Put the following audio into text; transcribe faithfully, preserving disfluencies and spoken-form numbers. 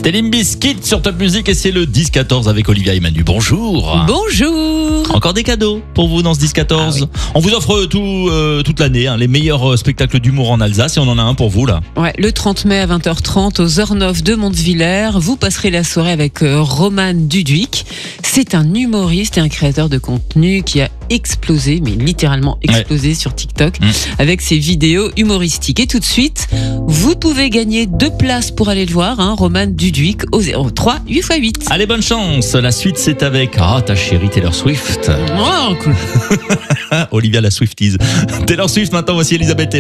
C'était Limp Bizkit sur Top Music et c'est le dix quatorze avec Olivia et Manu. Bonjour. Bonjour. Encore des cadeaux pour vous dans ce dix quatorze. Ah oui. On vous offre tout, euh, toute l'année hein, les meilleurs spectacles d'humour en Alsace et on en a un pour vous là. Ouais, le trente mai à vingt heures trente aux Ornov de Montvillers, vous passerez la soirée avec euh, Roman Duduic. C'est un humoriste et un créateur de contenu qui a explosé, mais littéralement explosé ouais. sur TikTok mmh. avec ses vidéos humoristiques. Et tout de suite, vous pouvez gagner deux places pour aller le voir, hein, Roman Duduic au zéro trois huit fois huit. Allez, bonne chance. La suite, c'est avec ah oh, ta chérie Taylor Swift. Oh, cool. Olivia la Swifties. Taylor Swift maintenant, voici Elisabeth Taylor.